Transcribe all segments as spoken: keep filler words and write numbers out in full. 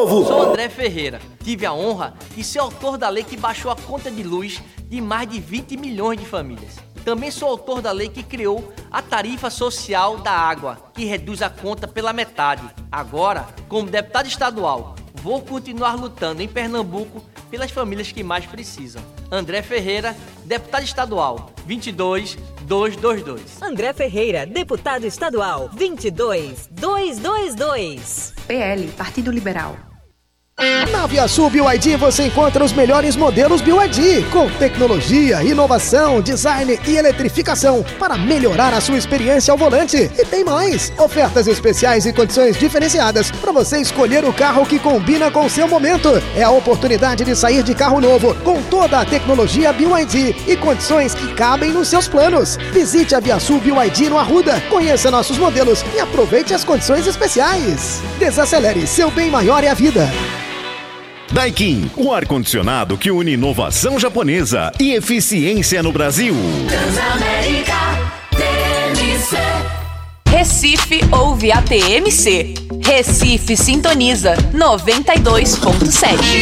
novo. Sou André Ferreira. Tive a honra de ser autor da lei que baixou a conta de luz de mais de vinte milhões de famílias. Também sou autor da lei que criou a tarifa social da água, que reduz a conta pela metade. Agora, como deputado estadual, vou continuar lutando em Pernambuco pelas famílias que mais precisam. André Ferreira, deputado estadual, vinte e dois mil duzentos e vinte e dois. André Ferreira, deputado estadual, vinte e dois mil duzentos e vinte e dois. P L, Partido Liberal. Na ViaSul B Y D você encontra os melhores modelos B Y D, com tecnologia, inovação, design e eletrificação para melhorar a sua experiência ao volante. E tem mais, ofertas especiais e condições diferenciadas para você escolher o carro que combina com o seu momento. É a oportunidade de sair de carro novo, com toda a tecnologia B Y D e condições que cabem nos seus planos. Visite a ViaSul B Y D no Arruda, conheça nossos modelos e aproveite as condições especiais. Desacelere, seu bem maior é a vida. Daikin, o ar-condicionado que une inovação japonesa e eficiência no Brasil. Transamérica T M C. Recife ouve a T M C. Recife sintoniza noventa e dois ponto sete.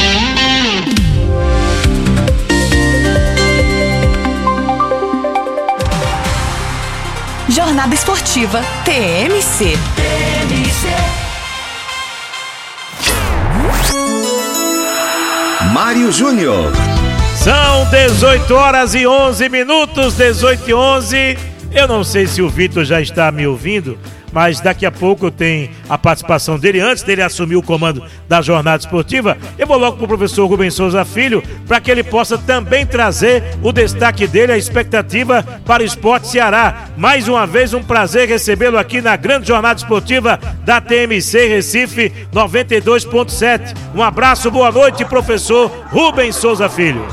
Jornada Esportiva T M C. T M C. Mário Júnior. São dezoito horas e onze minutos, dezoito e onze. Eu não sei se o Vitor já está me ouvindo, mas daqui a pouco tem a participação dele. Antes dele assumir o comando da jornada esportiva, eu vou logo para o professor Rubens Souza Filho, para que ele possa também trazer o destaque dele, a expectativa para o Esporte Ceará. Mais uma vez, um prazer recebê-lo aqui na grande jornada esportiva da T M C Recife noventa e dois ponto sete. Um abraço, boa noite, professor Rubens Souza Filho.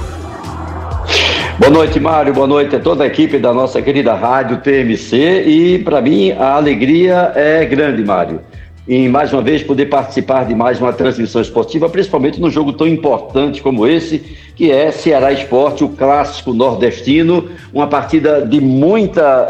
Boa noite, Mário, boa noite a toda a equipe da nossa querida rádio T M C, e para mim a alegria é grande, Mário, em mais uma vez poder participar de mais uma transmissão esportiva, principalmente num jogo tão importante como esse, que é Ceará Esporte, o clássico nordestino, uma partida de muita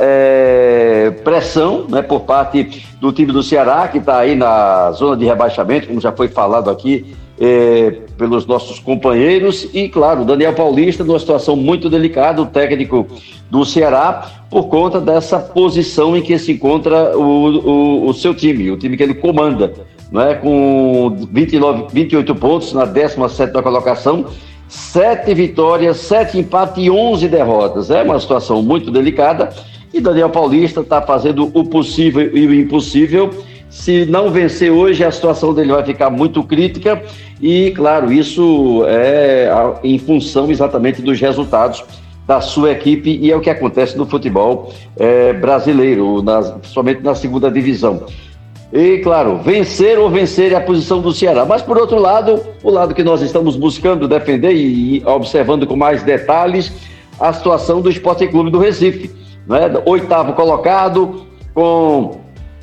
é, pressão, né, por parte do time do Ceará, que está aí na zona de rebaixamento, como já foi falado aqui, É, pelos nossos companheiros, e claro, Daniel Paulista numa situação muito delicada, o técnico do Ceará, por conta dessa posição em que se encontra o, o, o seu time, o time que ele comanda, né, com vinte e nove, vinte e oito pontos na décima sétima colocação, sete vitórias, sete empates e onze derrotas. É uma situação muito delicada, e Daniel Paulista está fazendo o possível e o impossível. Se não vencer hoje, a situação dele vai ficar muito crítica, e, claro, isso é em função exatamente dos resultados da sua equipe, e é o que acontece no futebol é, brasileiro, nas, principalmente na segunda divisão. E, claro, vencer ou vencer é a posição do Ceará. Mas, por outro lado, o lado que nós estamos buscando defender e observando com mais detalhes, a situação do Sport Clube do Recife, né? Oitavo colocado, com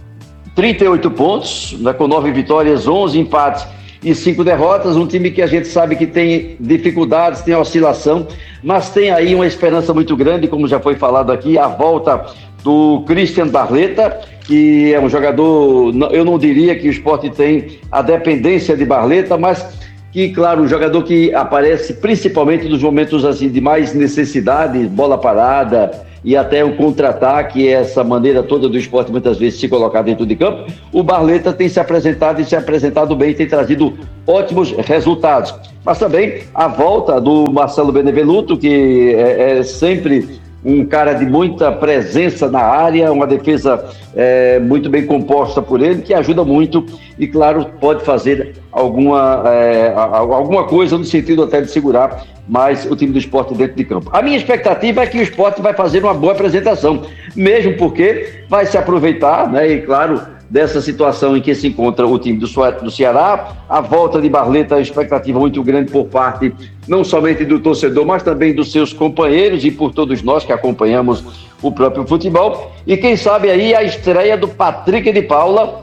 trinta e oito pontos, né, com nove vitórias, onze empates e cinco derrotas, um time que a gente sabe que tem dificuldades, tem oscilação, mas tem aí uma esperança muito grande, como já foi falado aqui, a volta do Christian Barleta, que é um jogador, eu não diria que o Sport tem a dependência de Barleta, mas que, claro, um jogador que aparece principalmente nos momentos assim, de mais necessidade, bola parada, e até o contra-ataque, essa maneira toda do Sport muitas vezes se colocar dentro de campo. O Barleta tem se apresentado e se apresentado bem, tem trazido ótimos resultados. Mas também a volta do Marcelo Benevenuto, que é, é sempre um cara de muita presença na área, uma defesa é, muito bem composta por ele, que ajuda muito e, claro, pode fazer alguma, é, alguma coisa no sentido até de segurar mais o time do Sport dentro de campo. A minha expectativa é que o Sport vai fazer uma boa apresentação, mesmo porque vai se aproveitar, né, e, claro, dessa situação em que se encontra o time do, do Ceará, a volta de Barleta, a expectativa muito grande por parte não somente do torcedor, mas também dos seus companheiros e por todos nós que acompanhamos o próprio futebol. E quem sabe aí a estreia do Patrick de Paula,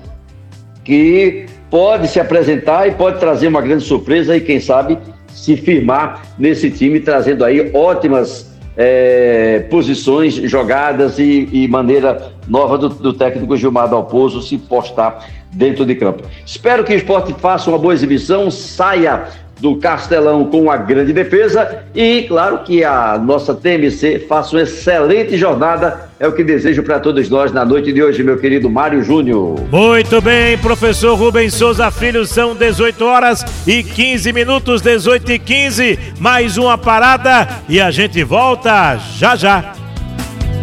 que pode se apresentar e pode trazer uma grande surpresa e quem sabe se firmar nesse time, trazendo aí ótimas é, posições, jogadas e, e maneira nova do, do técnico Gilmar Dalpozo se postar dentro de campo. Espero que o Sport faça uma boa exibição, saia do Castelão com uma grande defesa e, claro, que a nossa T M C faça uma excelente jornada, é o que desejo para todos nós na noite de hoje, meu querido Mário Júnior. Muito bem, professor Rubens Souza Filho, são dezoito horas e quinze minutos, dezoito e quinze, mais uma parada e a gente volta já já.